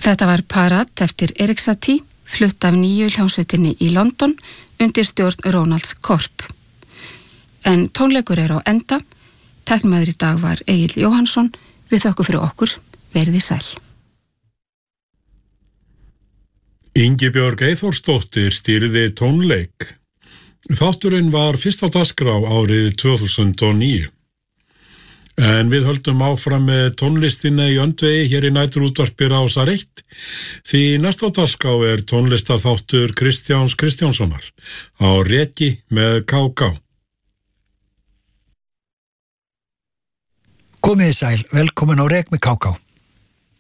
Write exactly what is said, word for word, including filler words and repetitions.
Þetta var Parat eftir Erik Satie, flutt af nýju hljómsveitinni í London undir stjórn Ronalds Korp. En tónleikur er á enda. Tæknimaður í dag var Egill Jóhannsson. Við þökkum fyrir okkur. Verið sæl. Ingibjörg Eyþórsdóttir stýrði tónleik. Þátturinn var fyrst á dagskrá árið tvö þúsund og níu. En við höldum áfram með tónlistina í öndvegi hér í næturútvarpi Rásar eitt, því næst á dagskrá er tónlistaþáttur Kristjáns Kristjánssonar á Reki með ká ká. Komið sæl, velkomin á Rek með ká ká.